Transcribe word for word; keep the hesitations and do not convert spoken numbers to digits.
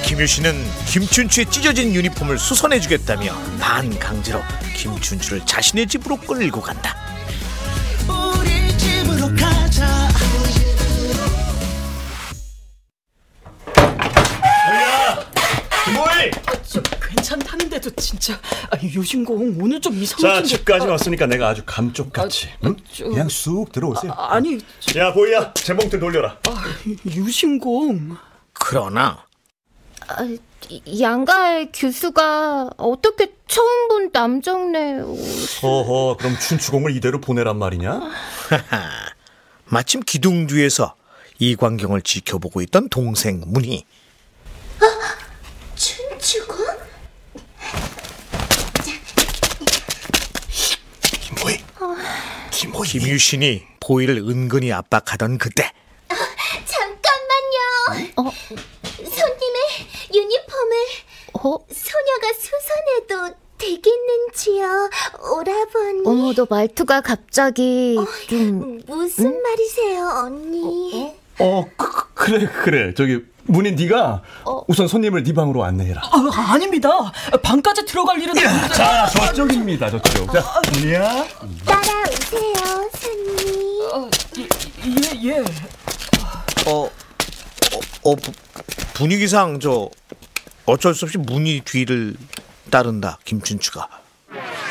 김유신은 김춘추의 찢어진 유니폼을 수선해주겠다며 반강제로 김춘추를 자신의 집으로 끌고 간다. 우리 집으로 가자. 김모희! 저 괜찮다는데도 진짜 아, 유신공 오늘 좀 이상하게. 자, 집까지 왔으니까 내가 아주 감쪽같이 아, 응? 저... 그냥 쑥 들어오세요. 아, 아니 저... 야, 보이야, 재봉틀 돌려라. 아, 유신공. 그러나 아, 양가의 교수가 어떻게 처음 본 남정네 옷을... 어허, 그럼 춘추공을 이대로 보내란 말이냐? 마침 기둥 뒤에서 이광경을 지켜보고 있던 동생 문희. 춘추공? 김모희, 김모희. 김유신이 보이를 은근히 압박하던 그때 잠깐만요. 어? 손님의 유니폼을 어? 소녀가 수선해도 되겠는지요, 오라버니? 어머, 너 말투가 갑자기 어, 좀... 무슨 응? 말이세요, 언니? 어, 어 그, 그래 그래 저기 문희, 네가 어. 우선 손님을 네 방으로 안내해라. 아, 아닙니다. 방까지 들어갈 일은 없는데. 자, 저쪽입니다, 저쪽. 자, 문희야. 따라오세요, 손님. 어, 예, 예. 어, 어, 어 부, 분위기상 저 어쩔 수 없이 문희 뒤를 따른다, 김춘추가.